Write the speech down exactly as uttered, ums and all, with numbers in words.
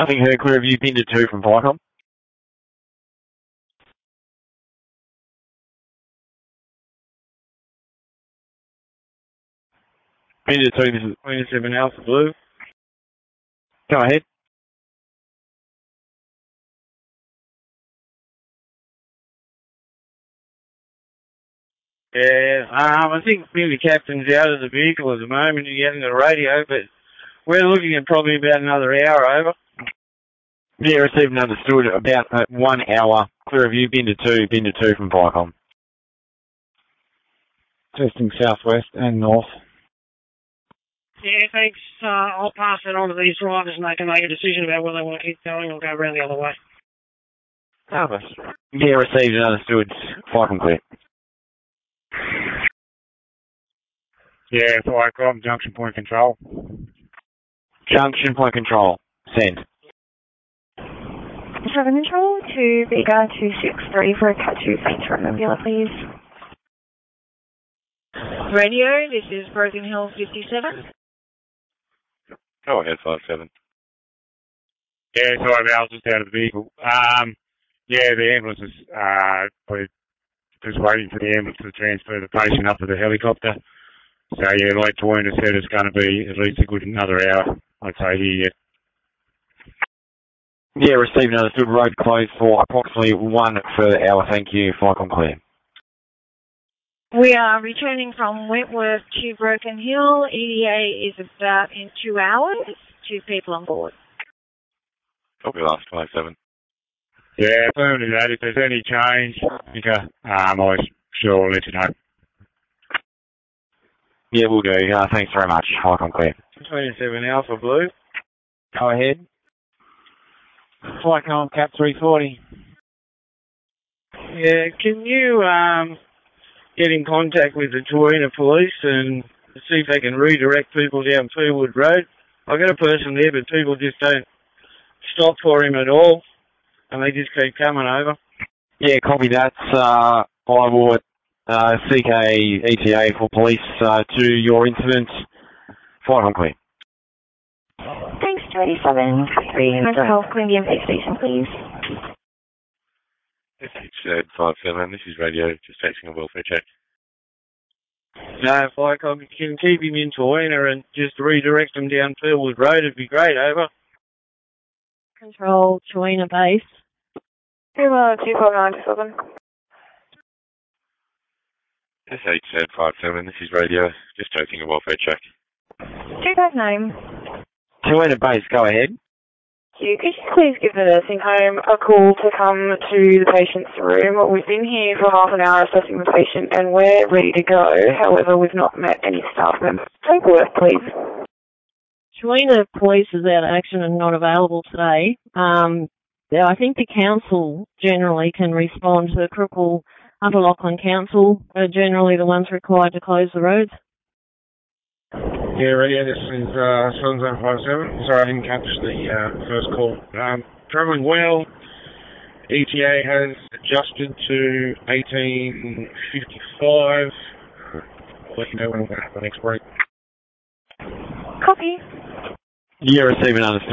Nothing heard, clear of you, been to two from Viacom. Been to two, this is twenty-seven Alpha Blue. Go ahead. Yeah, um, I think maybe the captain's out of the vehicle at the moment. He hasn't got a radio, but we're looking at probably about another hour over. Yeah, received and understood. About uh, one hour. Clear of you, been to two, been to two from Viacom. Testing southwest and north. Yeah, thanks. Uh, I'll pass that on to these drivers and they can make a decision about whether they want to keep going or go around the other way. Alvis. Yeah, received and understood. Viacom clear. Yeah, Viacom, junction point control. Junction point control. Send. Seven control to Vega two six three for a cut two thanks for Mobula, please. Radio, this is Broken Hill fifty-seven. Go ahead, five seven. Yeah, sorry, Val's just out of the vehicle. Um, yeah, the ambulance is, uh, we're just waiting for the ambulance to transfer the patient up to the helicopter. So, yeah, like Tawina said, it's going to be at least a good another hour, I'd say, here yet. Yeah, received and understood. Road closed for approximately one further hour. Thank you. Viacom clear. We are returning from Wentworth to Broken Hill. E D A is about in two hours. Two people on board. Copy last five seven. Yeah, firmly that. If there's any change, Mika, um, I sure will let you know. Yeah, we'll do. Uh, thanks very much. Viacom clear. twenty-seven Alpha Blue. Go ahead. Viacom Cap three forty. Yeah, can you um, get in contact with the Tawina Police and see if they can redirect people down Peelwood Road? I've got a person there, but people just don't stop for him at all, and they just keep coming over. Yeah, copy that. Uh, I will uh, seek a E T A for police uh, to your incident. Viacom clear. Thanks, twenty-seven three Mental Health Queanbeyan Police Station, please. S H five seven, this is radio, just taking a welfare check. No, if I can keep him in Tawina and just redirect him down Peelwood Road, it'd be great, over. Control, Tawina base. Zero two four nine seven. S H five seven, this is radio, just taking a welfare check. Two five nine. Tawina base, go ahead. You could you please give the nursing home a call to come to the patient's room? We've been here for half an hour assessing the patient and we're ready to go. However, we've not met any staff members. Take work, please. Tawina Police is out of action and not available today. Um, yeah, I think the council generally can respond to the Crookham Upper Lachlan Council. Are generally the ones required to close the roads. Yeah, radio, this is uh, Sunzone five seven. Sorry, I didn't catch the uh, first call. Um, travelling well. E T A has adjusted to eighteen fifty-five. I'll let you know when we're going to have the next break. Copy. Yeah, receiving understood.